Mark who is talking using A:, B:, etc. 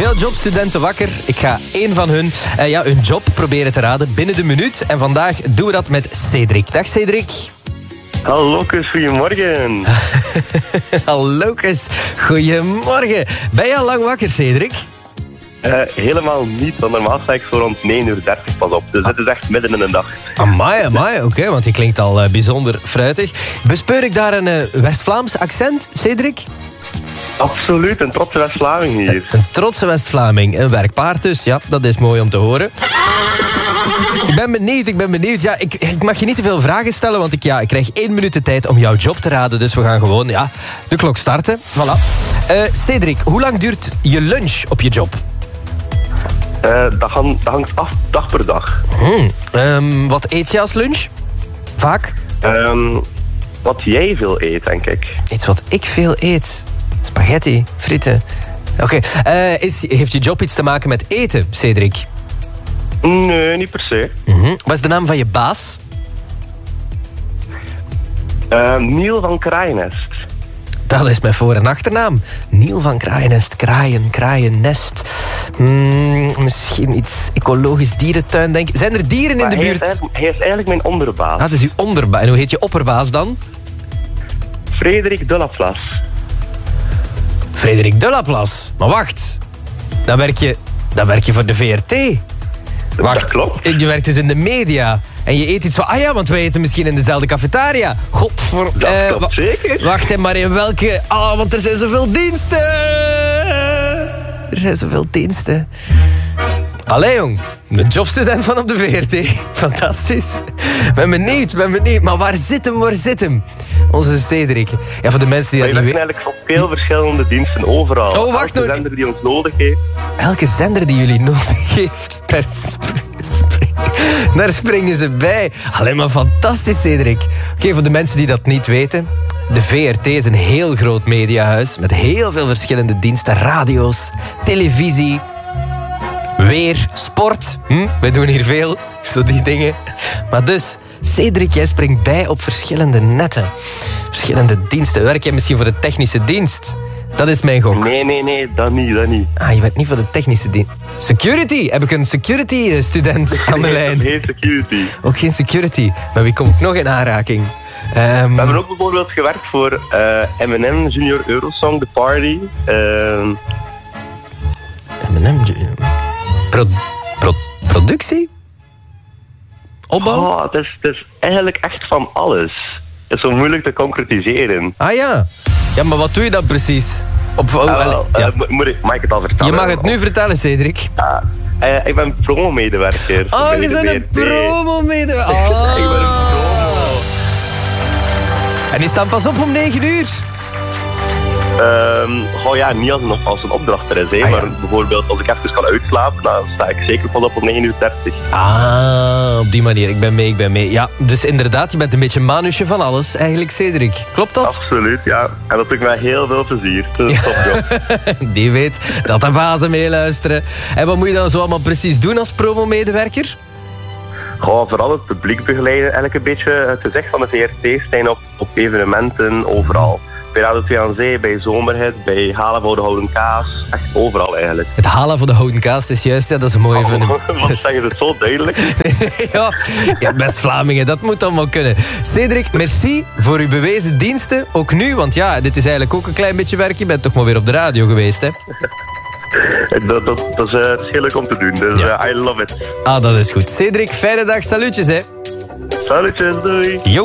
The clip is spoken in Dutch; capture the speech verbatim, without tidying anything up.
A: Veel jobstudenten wakker. Ik ga één van hun, uh, ja, hun job proberen te raden binnen de minuut. En vandaag doen we dat met Cedric. Dag Cedric.
B: Hallo, Kus, goedemorgen.
A: Hallo, Kus, goedemorgen. Ben je al lang wakker, Cedric?
B: Uh, helemaal niet, want normaal sta ik zo rond negen uur dertig pas op. Dus dit is echt midden in de dag.
A: Amai, amai, oké, okay, want die klinkt al uh, bijzonder fruitig. Bespeur ik daar een uh, West-Vlaams accent, Cedric?
B: Absoluut, een trotse West-Vlaming hier.
A: Een trotse West-Vlaming, een werkpaard dus, ja, dat is mooi om te horen. Ik ben benieuwd, ik ben benieuwd. Ja, ik, ik mag je niet te veel vragen stellen, want ik, ja, ik krijg één minuut de tijd om jouw job te raden. Dus we gaan gewoon ja, de klok starten. Voilà. Uh, Cedric, hoe lang duurt je lunch op je job?
B: Uh, dat, hang, dat hangt af, dag per dag.
A: Hmm. Um, wat eet je als lunch? Vaak?
B: Um, wat jij veel eet, denk ik.
A: Iets wat ik veel eet? Spaghetti, frieten. Oké, okay. uh, heeft je job iets te maken met eten, Cedric?
B: Nee, niet per se.
A: Mm-hmm. Wat is de naam van je baas?
B: Uh, Niel van Kraaiennest.
A: Dat is mijn voor- en achternaam. Niel van Kraaiennest. Kraaien, kraaiennest. Hmm, misschien iets ecologisch dierentuin, denk ik. Zijn er dieren
B: maar
A: in de
B: hij
A: buurt?
B: Is hij is eigenlijk mijn onderbaas.
A: Ah, dat is uw onderbaas. En hoe heet je opperbaas dan?
B: Frederik de Laplace.
A: Frederik de Laplace. Maar wacht. Dan werk je, dan werk je voor de V R T. Wacht,
B: dat klopt.
A: Je werkt dus in de media. En je eet iets van... Ah ja, want wij eten misschien in dezelfde cafetaria. Godver...
B: Dat
A: uh,
B: klopt
A: wa-
B: zeker.
A: Wacht, en maar in welke... Ah, oh, want er zijn zoveel diensten. Er zijn zoveel diensten. Allee, jong. Een jobstudent van op de V R T. Fantastisch. Ben benieuwd, ben benieuwd. Maar waar zit hem, waar zit hem? Onze Cedric. Ja, voor de mensen die
B: maar
A: dat niet
B: weten...
A: weten...
B: eigenlijk op veel verschillende diensten, overal.
A: Oh, wacht
B: Elke
A: nog.
B: zender die ons nodig heeft.
A: Elke zender die jullie nodig heeft, daar, spring, spring, daar springen ze bij. Alleen maar fantastisch, Cedric. Oké, okay, voor de mensen die dat niet weten... De V R T is een heel groot mediahuis... met heel veel verschillende diensten. Radio's, televisie... weer, sport. Hm? Wij doen hier veel, zo die dingen. Maar dus... Cedric, jij springt bij op verschillende netten. Verschillende diensten. Werk jij misschien voor de technische dienst? Dat is mijn gok.
B: Nee, nee, nee, dat niet, dat niet.
A: Ah, je werkt niet voor de technische dienst. Security? Heb ik een security student aan de lijn?
B: Geen security.
A: Ook geen security. Maar wie komt nog in aanraking? Um...
B: We hebben ook bijvoorbeeld gewerkt voor uh, M en M Junior Eurosong, The Party. Uh...
A: M en M Pro, pro, productie? Opbouw?
B: Oh, het is, het is eigenlijk echt van alles. Het is zo moeilijk te concretiseren.
A: Ah ja. Ja, maar wat doe je dan precies? Op, oh,
B: uh,
A: wel,
B: uh,
A: ja.
B: moet ik, mag ik het al vertellen?
A: Je mag het nu vertellen, Cedric.
B: Uh, uh, ik ben promo-medewerker.
A: Oh, je bent een promo-medewerker. Oh.
B: Ik ben een promo.
A: En die staan pas op om negen uur.
B: Um, oh ja, niet als een, als een opdracht er is. Hè,
A: ah, ja.
B: Maar bijvoorbeeld als ik even kan uitslapen, dan sta ik zeker pas op om negen uur dertig.
A: Ah, op die manier. Ik ben mee, ik ben mee. Ja, dus inderdaad, je bent een beetje manusje van alles, eigenlijk, Cedric. Klopt dat?
B: Absoluut, ja. En dat doe ik met heel veel plezier. Dat is topjob.
A: Die weet dat de bazen meeluisteren. En wat moet je dan zo allemaal precies doen als promo-medewerker?
B: Goh, vooral het publiek begeleiden. Eigenlijk een beetje het gezicht van de V R T zijn op, op evenementen, overal. Bij Radio twee aan Zee, bij Zomerhit, bij Halen voor de Houden Kaas. Echt overal eigenlijk.
A: Het halen voor de Houden Kaas is juist, ja, dat is een mooie
B: oh,
A: vinding.
B: Wat zeggen ze het zo duidelijk?
A: ja, ja, best Vlamingen, dat moet allemaal kunnen. Cedric, merci voor uw bewezen diensten. Ook nu, want ja, dit is eigenlijk ook een klein beetje werk. Je bent toch maar weer op de radio geweest, hè?
B: dat, dat, dat is uh, het is heel leuk om te doen, dus ja. uh, I love it.
A: Ah, dat is goed. Cedric, fijne dag, salutjes, hè?
B: Salutjes, doei.
A: Yo.